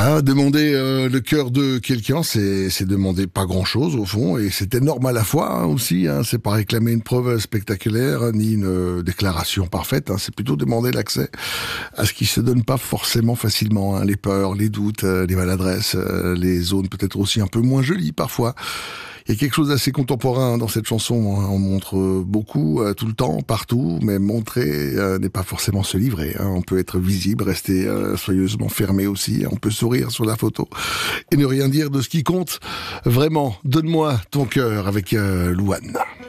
Ah, demander le cœur de quelqu'un, c'est demander pas grand-chose au fond, et c'est énorme à la fois aussi. C'est pas réclamer une preuve spectaculaire ni une déclaration parfaite. C'est plutôt demander l'accès à ce qui se donne pas forcément facilement. Les peurs, les doutes, les maladresses, les zones peut-être aussi un peu moins jolies parfois. Il y a quelque chose d'assez contemporain dans cette chanson. On montre beaucoup, tout le temps, partout, mais montrer n'est pas forcément se livrer. On peut être visible, rester soigneusement fermé aussi. On peut sourire sur la photo et ne rien dire de ce qui compte. Vraiment, donne-moi ton cœur avec Louane.